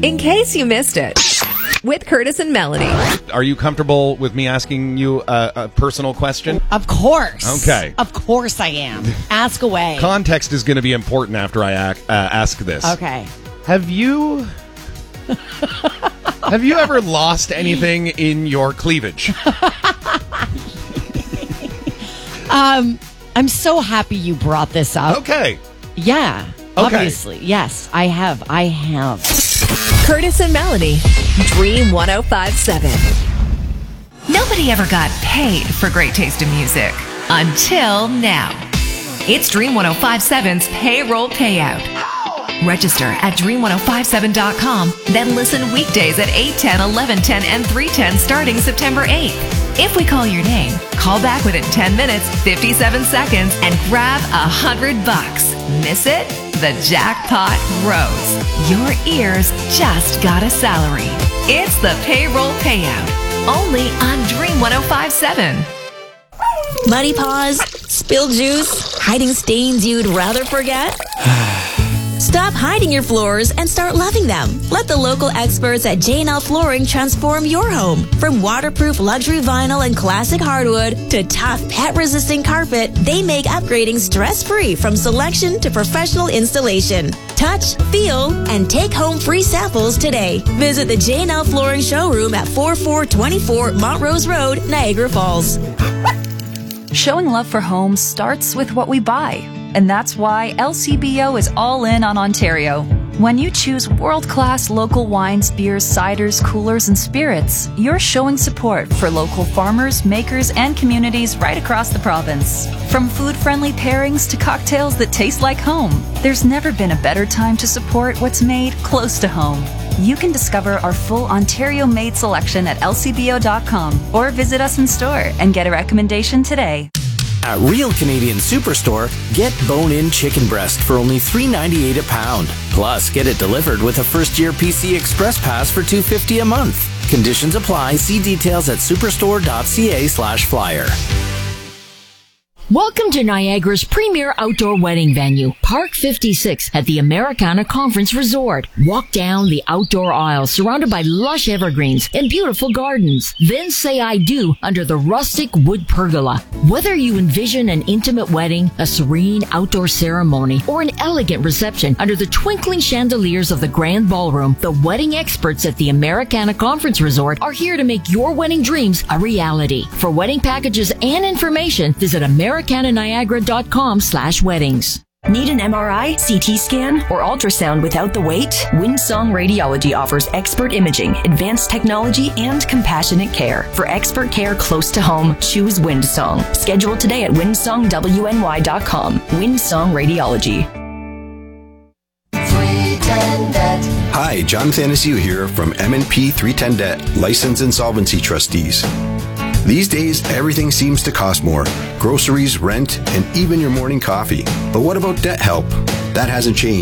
In case you missed it, with Curtis and Melanie. Are you comfortable with me asking you a personal question? Of course. Okay. Of course I am. Ask away. Context is going to be important after I ask this. Okay. Have you ever lost anything in your cleavage? I'm so happy you brought this up. Okay. Yeah. Okay. Obviously. Yes, I have. Curtis and Melanie, Dream 105.7. Nobody ever got paid for great taste in music until now. It's Dream 105.7's payroll payout. Register at dream1057.com, then listen weekdays at 8:10, 11:10, and 3:10 starting September 8th. If we call your name, call back within 10 minutes, 57 seconds, and grab $100. Miss it? The jackpot rose. Your ears just got a salary. It's the payroll payout, only on Dream 105.7. Muddy paws, spilled juice, hiding stains you'd rather forget? Stop hiding your floors and start loving them. Let the local experts at J&L Flooring transform your home. From waterproof luxury vinyl and classic hardwood to tough pet-resistant carpet, they make upgrading stress-free from selection to professional installation. Touch, feel, and take home free samples today. Visit the J&L Flooring showroom at 4424 Montrose Road, Niagara Falls. Showing love for homes starts with what we buy. And that's why LCBO is all in on Ontario. When you choose world-class local wines, beers, ciders, coolers, and spirits, you're showing support for local farmers, makers, and communities right across the province. From food-friendly pairings to cocktails that taste like home, there's never been a better time to support what's made close to home. You can discover our full Ontario-made selection at lcbo.com or visit us in store and get a recommendation today. At Real Canadian Superstore, get bone-in chicken breast for only $3.98 a pound. Plus, get it delivered with a first-year PC Express Pass for $2.50 a month. Conditions apply. See details at superstore.ca/flyer. Welcome to Niagara's premier outdoor wedding venue, Park 56 at the Americana Conference Resort. Walk down the outdoor aisle surrounded by lush evergreens and beautiful gardens. Then say I do under the rustic wood pergola. Whether you envision an intimate wedding, a serene outdoor ceremony, or an elegant reception under the twinkling chandeliers of the grand ballroom, the wedding experts at the Americana Conference Resort are here to make your wedding dreams a reality. For wedding packages and information, visit americananiagara.com/weddings. Need an MRI, CT scan, or ultrasound without the wait? Windsong Radiology offers expert imaging, advanced technology, and compassionate care. For expert care close to home, choose Windsong. Schedule today at windsongwny.com. Windsong Radiology. Hi, John Thanasiu here from M&P 310 Debt, License Insolvency Trustees. These days, everything seems to cost more. Groceries, rent, and even your morning coffee. But what about debt help? That hasn't changed.